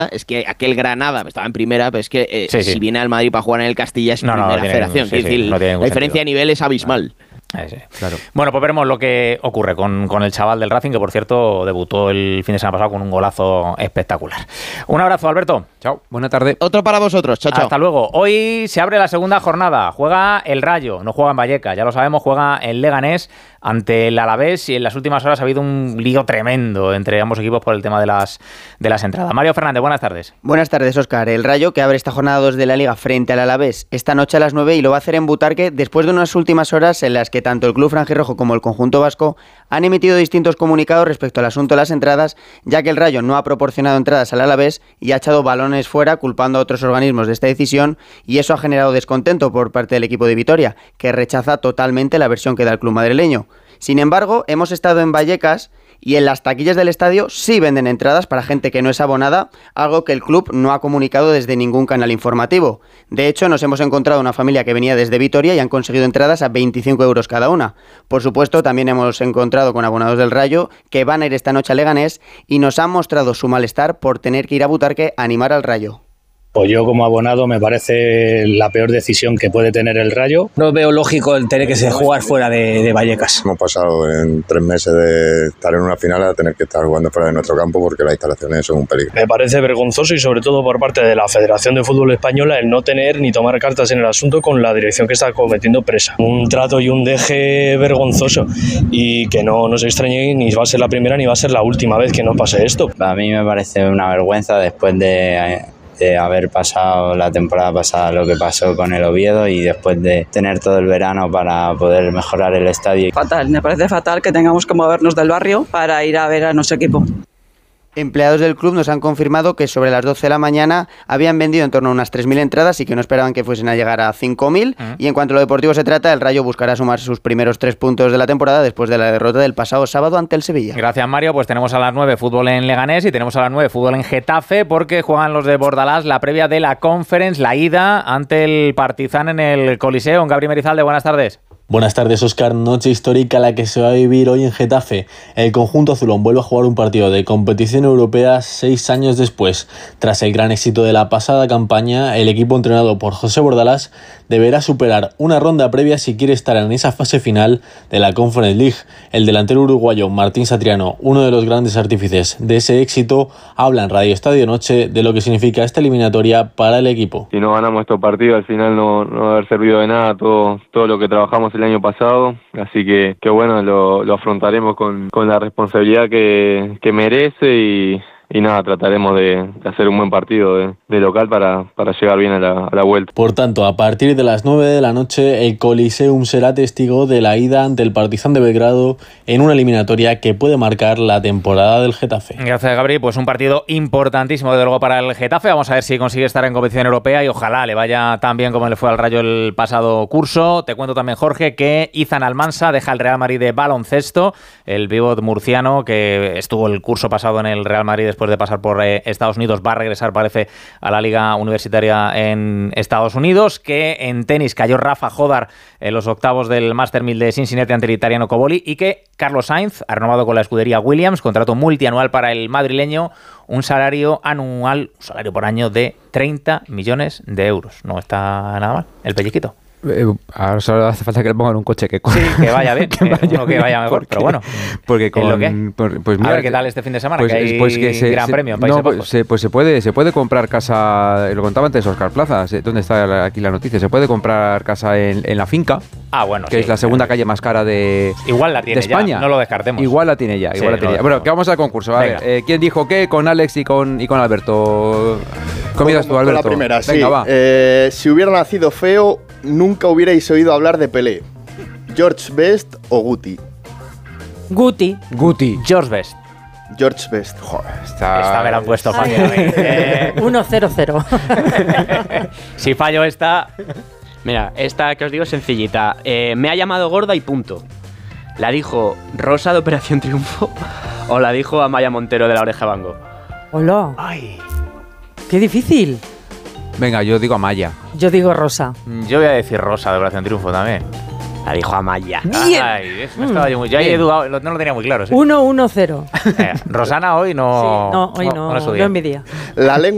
es que aquel Granada estaba en primera, pero es que si viene al Madrid para jugar en el Castilla es primera federación. Es decir, la diferencia de nivel es abismal. Sí. Claro. Bueno, pues veremos lo que ocurre con el chaval del Racing, que por cierto debutó el fin de semana pasado con un golazo espectacular. Un abrazo, Alberto. Chao, buena tarde. Otro para vosotros, chao. Hasta luego. Hoy se abre la segunda jornada. Juega el Rayo, no juega en Vallecas, ya lo sabemos, juega en Leganés ante el Alavés, y en las últimas horas ha habido un lío tremendo entre ambos equipos por el tema de las entradas. Mario Fernández, buenas tardes. Buenas tardes, Óscar. El Rayo, que abre esta jornada 2 de la Liga frente al Alavés esta noche a las 9 y lo va a hacer en Butarque después de unas últimas horas en las que tanto el club franjirrojo como el conjunto vasco han emitido distintos comunicados respecto al asunto de las entradas, ya que el Rayo no ha proporcionado entradas al Alavés y ha echado balones fuera culpando a otros organismos de esta decisión, y eso ha generado descontento por parte del equipo de Vitoria, que rechaza totalmente la versión que da el club madrileño. Sin embargo, hemos estado en Vallecas y en las taquillas del estadio sí venden entradas para gente que no es abonada, algo que el club no ha comunicado desde ningún canal informativo. De hecho, nos hemos encontrado una familia que venía desde Vitoria y han conseguido entradas a 25 euros cada una. Por supuesto, también hemos encontrado con abonados del Rayo que van a ir esta noche a Leganés y nos han mostrado su malestar por tener que ir a Butarque a animar al Rayo. Pues yo como abonado me parece la peor decisión que puede tener el Rayo. No veo lógico el tener que jugar fuera de Vallecas. Hemos pasado en 3 meses de estar en una final a tener que estar jugando fuera de nuestro campo porque las instalaciones son un peligro. Me parece vergonzoso, y sobre todo por parte de la Federación de Fútbol Española, el no tener ni tomar cartas en el asunto con la dirección que está cometiendo presa. Un trato y un deje vergonzoso, y que no se extrañe, ni va a ser la primera ni va a ser la última vez que no pase esto. A mí me parece una vergüenza después de haber pasado la temporada pasada lo que pasó con el Oviedo y después de tener todo el verano para poder mejorar el estadio. Fatal, me parece fatal que tengamos que movernos del barrio para ir a ver a nuestro equipo. Empleados del club nos han confirmado que sobre las 12 de la mañana habían vendido en torno a unas 3.000 entradas y que no esperaban que fuesen a llegar a 5.000. Y en cuanto a lo deportivo se trata, el Rayo buscará sumar sus primeros 3 puntos de la temporada después de la derrota del pasado sábado ante el Sevilla. Gracias, Mario. Pues tenemos a las 9 fútbol en Leganés y tenemos a las 9 fútbol en Getafe, porque juegan los de Bordalás la previa de la Conference, la ida ante el Partizan en el Coliseo. Gabri Merizalde, buenas tardes. Buenas tardes, Óscar. Noche histórica la que se va a vivir hoy en Getafe. El conjunto azulón vuelve a jugar un partido de competición europea 6 años después. Tras el gran éxito de la pasada campaña, el equipo entrenado por José Bordalás deberá superar una ronda previa si quiere estar en esa fase final de la Conference League. El delantero uruguayo Martín Satriano, uno de los grandes artífices de ese éxito, habla en Radio Estadio Noche de lo que significa esta eliminatoria para el equipo. Si no ganamos estos partidos, al final no va a haber servido de nada todo lo que trabajamos el año pasado, así que bueno, lo afrontaremos con la responsabilidad que merece y nada, trataremos de hacer un buen partido de local para llegar bien a la vuelta. Por tanto, a partir de las 9 de la noche, el Coliseum será testigo de la ida ante el Partizan de Belgrado en una eliminatoria que puede marcar la temporada del Getafe. Gracias, Gabri. Pues un partido importantísimo, desde luego, para el Getafe. Vamos a ver si consigue estar en competición europea y ojalá le vaya tan bien como le fue al Rayo el pasado curso. Te cuento también, Jorge, que Izan Almansa deja el Real Madrid de baloncesto. El pívot murciano, que estuvo el curso pasado en el Real Madrid después de pasar por Estados Unidos, va a regresar, parece, a la liga universitaria en Estados Unidos. Que en tenis cayó Rafa Jodar en los octavos del Master 1000 de Cincinnati ante el italiano Coboli, y que Carlos Sainz ha renovado con la escudería Williams, contrato multianual para el madrileño, un salario por año de 30 millones de euros. No está nada mal el pellequito. Ahora solo hace falta que le pongan un coche que corra. Sí, que vaya bien, que vaya mejor, pero bueno. Porque con lo que, pues mira, a ver qué tal este fin de semana, que hay gran premio en Países Bajos. Pues se puede comprar casa, lo contaba antes Óscar Plaza, ¿dónde está aquí la noticia? Se puede comprar casa en la finca. Bueno, que es la segunda calle más cara de igual la tiene de España. Ya, no lo descartemos. Igual la tiene ya, igual la tiene ya. Bueno, que vamos al concurso. A ver, ¿quién dijo qué con Alex y con Alberto? ¿Comidas tú, Alberto? Con la primera, venga, sí. Va. Si hubiera nacido feo, nunca hubierais oído hablar de Pelé. ¿George Best o Guti? Guti. George Best. George Best. Joder, esta me la han puesto fácil. 1-0-0. Si fallo esta... Mira, esta que os digo es sencillita. Me ha llamado gorda y punto. ¿La dijo Rosa de Operación Triunfo o la dijo Amaya Montero de La Oreja Bango? Hola. Ay. Qué difícil. Venga, yo digo Amaya. Yo digo Rosa. Yo voy a decir Rosa de Operación Triunfo también. La dijo Amaya. Bien. Ay, me estaba yo muy... Ya he dudado, no lo tenía muy claro. ¿Sí? 1-1-0. Rosana hoy no... Sí, no, hoy no es mi día. La lengua